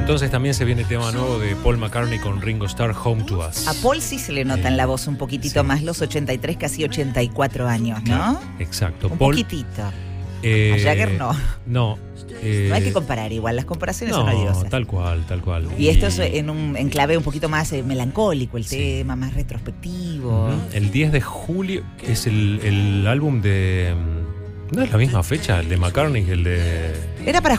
entonces también se viene tema nuevo de Paul McCartney con Ringo Starr, Home to Us. A Paul sí se le nota en la voz un poquitito más los 83, casi 84 años, ¿no? Claro, exacto. Un Paul, poquitito. A Jagger no. No. No hay que comparar igual, las comparaciones son odiosas. Tal cual. Y esto es en clave un poquito más melancólico, el tema más retrospectivo. El 10 de julio es el álbum de... ¿No es la misma fecha el de McCartney que el de...? Era para